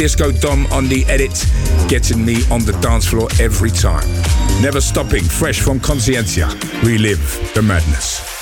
Disco Dom on the edit, getting me on the dance floor every time. Never stopping, fresh from Conscientia. Relive the madness.